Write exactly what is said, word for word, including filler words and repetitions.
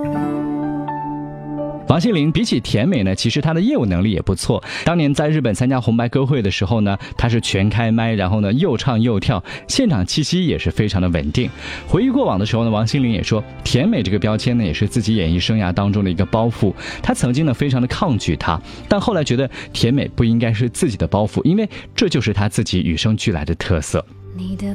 王心凌比起甜美呢，其实她的业务能力也不错。当年在日本参加红白歌会的时候呢，她是全开麦，然后呢又唱又跳，现场气息也是非常的稳定。回忆过往的时候呢，王心凌也说，甜美这个标签呢，也是自己演艺生涯当中的一个包袱。她曾经呢非常的抗拒它，但后来觉得甜美不应该是自己的包袱，因为这就是她自己与生俱来的特色。 你的